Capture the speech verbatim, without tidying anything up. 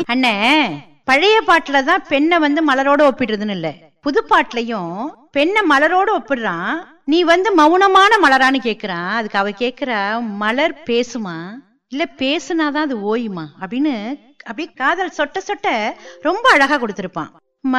அண்ணே, பழைய பாட்டுலதான் பெண்ணை வந்து மலரோட ஒப்பிடுறதுன்னு இல்ல, புது பாட்டுலயும் பெண்ணை மலரோட ஒப்பிடுறான். நீ வந்து மௌனமான மலரான்னு கேக்குறான். அதுக்கு அவ கேக்குறா, மலர் பேசுமா இல்ல பேசுனாதான் அது ஓயுமா அப்படின்னு. அப்படியே காதல் சொட்ட சொட்ட ரொம்ப அழகா கொடுத்திருப்பான்.